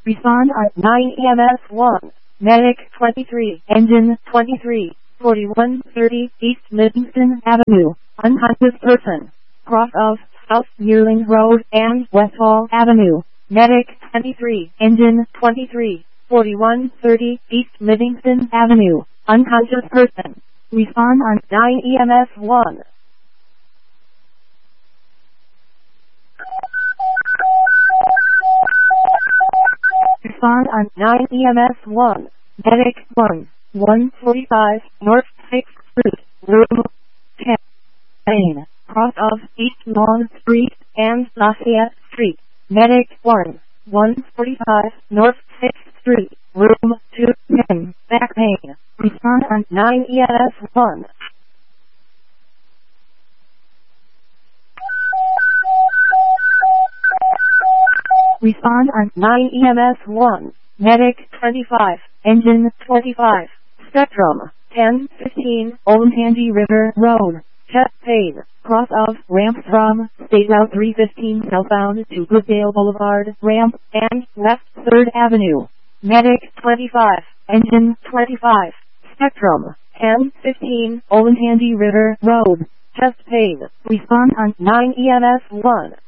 Respond on 9 EMS 1. Medic 23. Engine 23. 4130 East Livingston Avenue. Unconscious person. Cross of South Yearling Road and Westfall Avenue. Medic 23. Engine 23. 4130 East Livingston Avenue. Unconscious person. Respond on 9 EMS 1. Respond on 9 EMS 1. Medic 1. 145 North 6th Street, Room 10. Main. Cross of East Lawn Street and Lafayette Street. Medic 1. 145 North 6th Street, Room 210. Back pain. Respond on 9 EMS 1. Respond on 9 EMS 1. Medic 25. Engine 25. Spectrum 1015 Olentangy River Road. Chest pain. Cross of ramp from State Route 315 southbound to Goodale Boulevard ramp and West 3rd Avenue. Medic 25. Engine 25. Spectrum 1015 Olentangy River Road. Chest pain. Respond on 9 EMS 1.